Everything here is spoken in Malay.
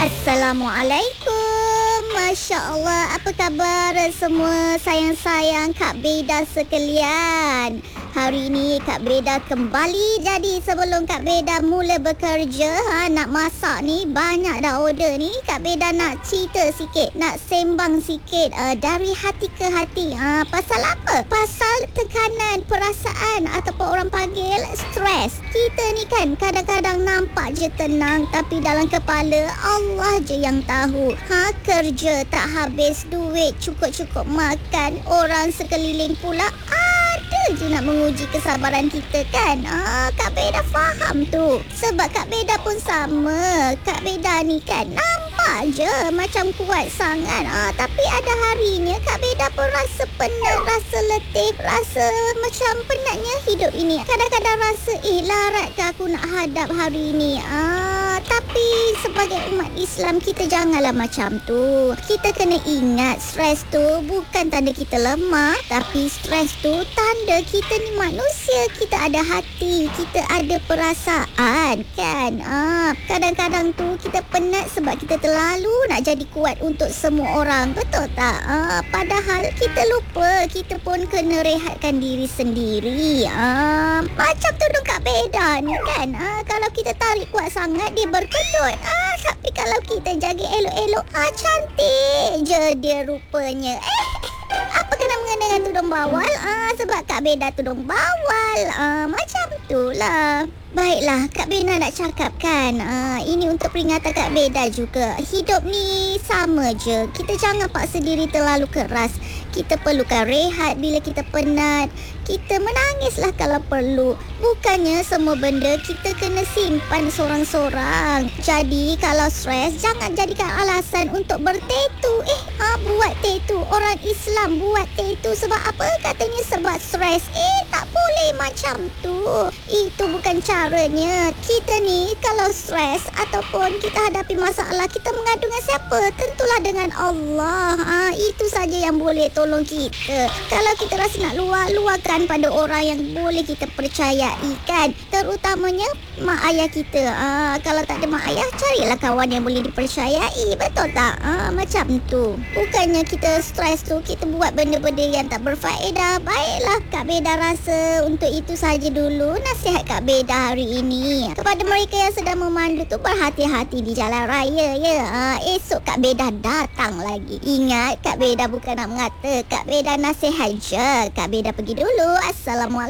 Assalamualaikum. Masya Allah, apa khabar semua sayang-sayang Kak Beda sekalian? Hari ini Kak Beda kembali. Jadi sebelum Kak Beda mula bekerja, nak masak ni, banyak dah order ni. Kak Beda nak cerita sikit, nak sembang sikit dari hati ke hati. Pasal apa? Pasal tekanan perasaan ataupun orang panggil stres. Kita ni kan kadang-kadang nampak je tenang, tapi dalam kepala Allah je yang tahu. Kerja tak habis duit, cukup-cukup makan, orang sekeliling pula ada je nak menguji kesabaran kita kan. Kak Beda faham tu. Sebab Kak Beda pun sama. Kak Beda ni kan nampak je macam kuat sangat. Tapi ada harinya Kak Beda pun rasa penat, rasa letih, rasa macam penatnya hidup ini. Kadang-kadang rasa larat ke aku nak hadap hari ini. Tapi sebagai umat Islam, kita janganlah macam tu. Kita kena ingat stres tu bukan tanda kita lemah, tapi stres tu tanda kita ni manusia. Kita ada hati, kita ada perasaan kan. Kadang-kadang tu kita penat sebab kita terlalu nak jadi kuat untuk semua orang. Betul tak? Padahal kita lupa kita pun kena rehatkan diri sendiri. Macam tudung Kak Beda ni kan. Kalau kita tarik kuat sangat, dia berkedut. Tapi kalau kita jaga elok-elok, cantik je dia rupanya. Apa kena mengena dengan tudung bawal? Sebab Kak Beda tudung bawal. Macam tu lah. Baiklah, Kak Beda nak cakap kan, ini untuk peringatan Kak Beda juga. Hidup ni sama je. Kita jangan paksa diri terlalu keras. Kita perlukan rehat bila kita penat. Kita menangislah kalau perlu. Bukannya semua benda kita kena simpan sorang-sorang. Jadi kalau stres, jangan jadikan alasan untuk bertetu. Buat tetu. Orang Islam buat tetu sebab apa? Katanya sebab stres. Tak boleh macam tu. Itu bukan caranya. Kita ni kalau stres ataupun kita hadapi masalah, kita mengadu dengan siapa? Tentulah dengan Allah. Itu saja yang boleh tolong kita. Kalau kita rasa nak luahkan pada orang yang boleh kita percayai kan, terutamanya mak ayah kita. Kalau tak ada mak ayah, carilah kawan yang boleh dipercayai. Betul tak? Macam tu. Bukannya kita stres tu kita buat benda-benda yang tak berfaedah. Baiklah, Kak Beda rasa untuk itu saja dulu nasihat Kak Beda hari ini. Kepada mereka yang sedang memandu tu, berhati-hati di jalan raya ya. Esok Kak Beda datang lagi. Ingat, Kak Beda bukan nak mengata, Kak Beda nasihat je. Kak Beda pergi dulu. Assalamualaikum.